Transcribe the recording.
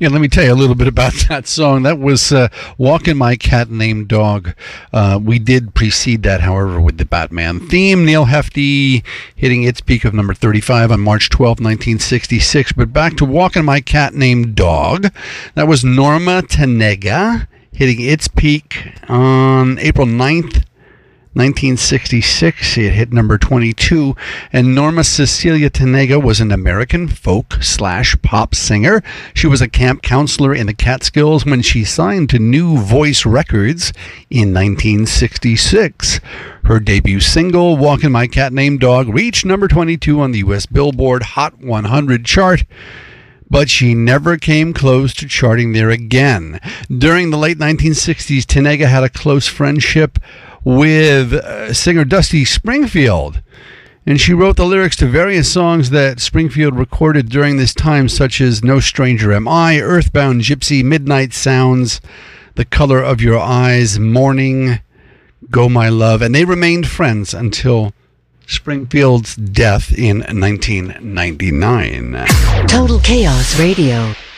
Yeah, let me tell you a little bit about that song. That was Walking My Cat Named Dog. We did precede that, however, with the Batman theme. Neil Hefti hitting its peak of number 35 on March 12, 1966. But back to Walking My Cat Named Dog. That was Norma Tanega hitting its peak on April 9th, 1966. It hit number 22, and Norma Cecilia Tanega was an American folk/pop singer. She was a camp counselor in the Catskills when she signed to New Voice Records in 1966. Her debut single, Walking My Cat Named Dog, reached number 22 on the U.S. Billboard Hot 100 chart, but she never came close to charting there again. During the late 1960s, Tanega had a close friendship with singer Dusty Springfield, and she wrote the lyrics to various songs that Springfield recorded during this time, such as No Stranger Am I, Earthbound Gypsy, Midnight Sounds, The Color of Your Eyes, Morning, Go My Love, and they remained friends until Springfield's death in 1999. Total Chaos Radio.